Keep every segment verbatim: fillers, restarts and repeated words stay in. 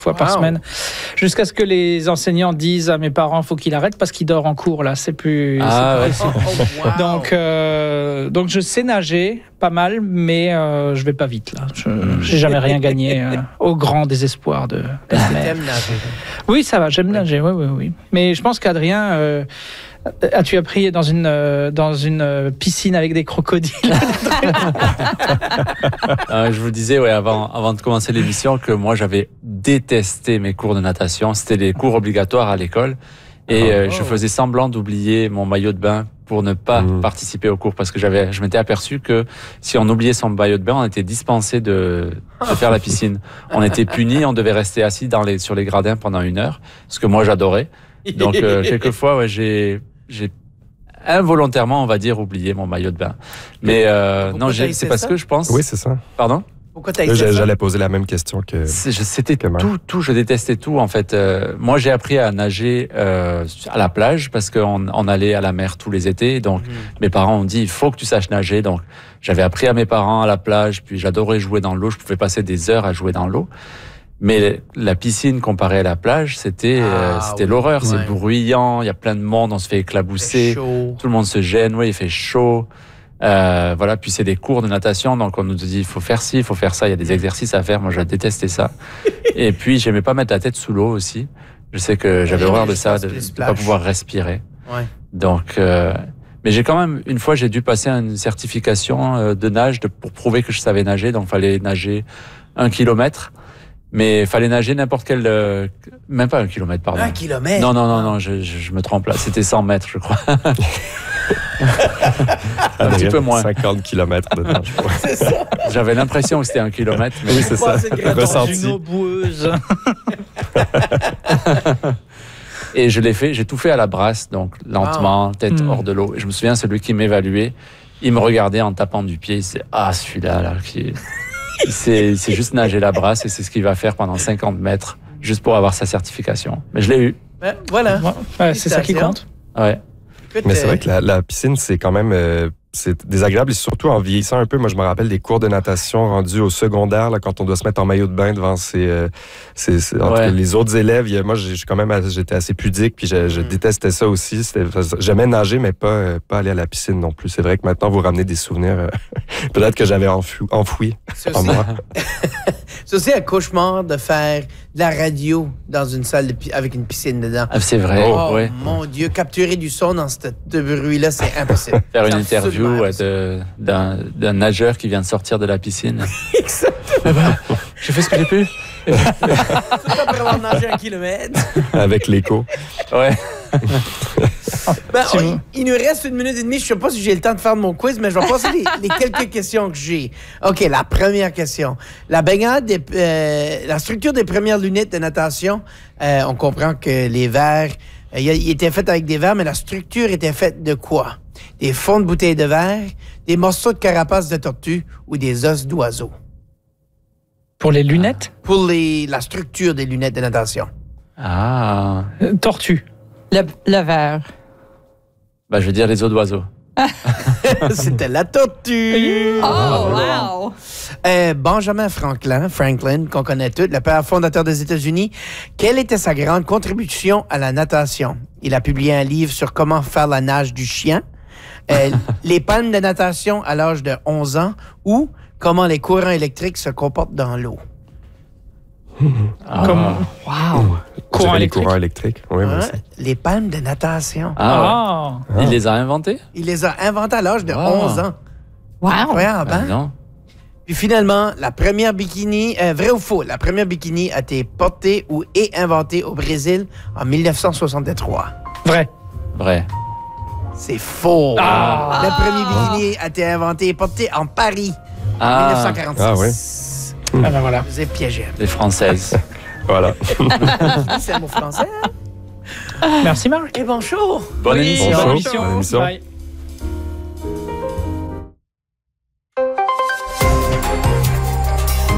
fois wow. par semaine, jusqu'à ce que les enseignants disent à mes parents, faut qu'il arrête parce qu'il dort en cours là, c'est plus. Ah, c'est plus ouais. oh, wow. Donc, euh, donc je sais nager pas mal, mais euh, je vais pas vite là. Je j'ai jamais rien gagné euh, au grand désespoir de. de T'aimes nager? Oui, ça va, j'aime oui. nager, oui, oui, oui. Mais je pense qu'Adrien. Euh, As-tu appris dans une, euh, dans une piscine avec des crocodiles? euh, Je vous disais ouais, avant, avant de commencer l'émission que moi j'avais détesté mes cours de natation. C'était les cours obligatoires à l'école. Et oh, euh, je faisais semblant d'oublier mon maillot de bain pour ne pas mmh. participer au cours parce que j'avais, je m'étais aperçu que si on oubliait son maillot de bain, on était dispensé de, de faire la piscine. On était puni, on devait rester assis dans les, sur les gradins pendant une heure, ce que moi j'adorais. Donc euh, quelquefois, ouais, j'ai j'ai involontairement, on va dire, oublié mon maillot de bain. Mais euh, non, j'ai, c'est parce ça? que je pense... Oui, c'est ça. Pardon? Pourquoi t'as essayé ça? J'allais poser la même question que... C'est, je, c'était que tout, tout, je détestais tout, en fait. Euh, moi, j'ai appris à nager euh, à la plage parce qu'on on allait à la mer tous les étés. Donc, mmh. mes parents ont dit, il faut que tu saches nager. Donc, j'avais appris à mes parents à la plage, puis j'adorais jouer dans l'eau. Je pouvais passer des heures à jouer dans l'eau. Mais la piscine comparée à la plage, c'était ah, euh, c'était oui, l'horreur. Ouais. C'est bruyant, il y a plein de monde, on se fait éclabousser, tout le monde se gêne, oui, il fait chaud. Euh, voilà, puis c'est des cours de natation, donc on nous dit il faut faire ci, il faut faire ça, il y a des exercices à faire. Moi, je détestais ça. Et puis, j'aimais pas mettre la tête sous l'eau aussi. Je sais que j'avais horreur de ça, de ne pas pouvoir respirer. Ouais. Donc, euh, mais j'ai quand même, une fois, j'ai dû passer une certification de nage de, pour prouver que je savais nager. Donc, il fallait nager un kilomètre. Mais il fallait nager n'importe quel... Euh, même pas un kilomètre, pardon. Un kilomètre? Non, non, non, non, je, je, je me trompe là. C'était cent mètres, je crois. Un petit peu moins. cinquante kilomètres de nage, je crois. C'est ça. J'avais l'impression que c'était un kilomètre. Mais oui, c'est ça. Ressenti. Une eau boueuse. Et je l'ai fait, j'ai tout fait à la brasse, donc lentement, wow. tête mmh. hors de l'eau. Et je me souviens, celui qui m'évaluait, il me regardait en tapant du pied. Il disait, ah, celui-là, là, qui... C'est, c'est juste nager la brasse et c'est ce qu'il va faire pendant cinquante mètres juste pour avoir sa certification. Mais je l'ai eu. Ben, voilà. Ouais, c'est ça qui compte. Ouais. Mais c'est vrai que la, la piscine, c'est quand même euh, c'est désagréable et surtout en vieillissant un peu. Moi, je me rappelle des cours de natation rendus au secondaire là, quand on doit se mettre en maillot de bain devant ses, euh, ses, ses, entre ouais. les autres élèves. Il y a, moi, j'ai, quand même, j'étais assez pudique puis je, je mm. détestais ça aussi. C'était, j'aimais nager, mais pas, euh, pas aller à la piscine non plus. C'est vrai que maintenant, vous ramenez des souvenirs euh, peut-être que j'avais enfouis enfoui en moi. C'est aussi un cauchemar de faire de la radio dans une salle de pi- avec une piscine dedans. Ah, c'est vrai. Oh, ouais. Mon Dieu, capturer du son dans ce bruit-là, c'est impossible. Faire une c'est interview ouais, de, d'un, d'un nageur qui vient de sortir de la piscine. Exactement. Ben, j'ai fait ce que j'ai pu. C'est pas pour avoir nagé un kilomètre. Avec l'écho. Ouais. Ben, on, il nous reste une minute et demie. Je ne sais pas si j'ai le temps de faire de mon quiz, mais je vais passer les, les quelques questions que j'ai. OK, la première question. La baignade, des, euh, la structure des premières lunettes de natation, euh, on comprend que les verres, euh, ils étaient faits avec des verres, mais la structure était faite de quoi? Des fonds de bouteilles de verre, des morceaux de carapace de tortue ou des os d'oiseau? Pour les lunettes? Pour les, la structure des lunettes de natation. Ah. Euh, tortue. Le, le verre. Ben, je veux dire les os d'oiseaux. C'était la tortue. Oh, wow! Euh, Benjamin Franklin, Franklin, qu'on connaît tous, le père fondateur des États-Unis, quelle était sa grande contribution à la natation? Il a publié un livre sur comment faire la nage du chien, euh, les palmes de natation à l'âge de onze ans ou comment les courants électriques se comportent dans l'eau. Ah. Comme... Wow! Courant électrique. Les courants électriques. Oui, hein? Les palmes de natation. Ah, ouais. ah. Il les a inventés? Il les a inventés à l'âge de wow. onze ans. Wow! Incroyable, hein? Ah, non. Puis finalement, la première bikini, euh, vrai ou faux, la première bikini a été portée ou est inventée au Brésil en dix-neuf cent soixante-trois. Vrai. Vrai. C'est faux. Ah. Le premier bikini a été inventé et porté en Paris en Ah. dix-neuf cent quarante-six. Ah oui. Ah ben voilà. Vous êtes piégé. Les Françaises. Voilà. C'est un mot français. Hein? Merci Marc. Et bonjour. Bonne Oui, émission. bonne Bonjour. émission. Bonne émission. Bye.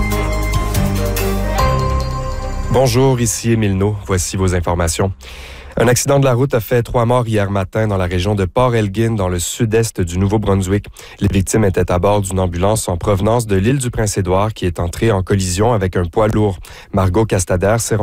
Bonjour, ici Émile No. Voici vos informations. Un accident de la route a fait trois morts hier matin dans la région de Port Elgin, dans le sud-est du Nouveau-Brunswick. Les victimes étaient à bord d'une ambulance en provenance de l'île du Prince-Édouard qui est entrée en collision avec un poids lourd. Margot Castader s'est